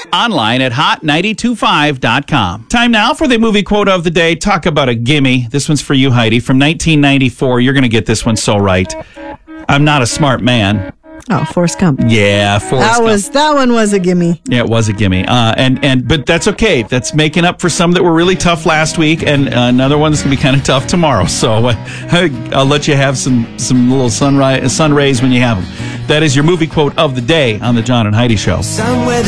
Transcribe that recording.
Online at hot925.com. Time now for the movie quote of the day. Talk about a gimme. This one's for you, Heidi. From 1994. You're going to get this one so right. I'm not a smart man. Oh, Forrest Gump. Yeah, Forrest Gump. That one was a gimme. Yeah, it was a gimme. But that's okay. That's making up for some that were really tough last week, and another one that's going to be kind of tough tomorrow. So I'll let you have some little sun rays when you have them. That is your movie quote of the day on the John and Heidi Show.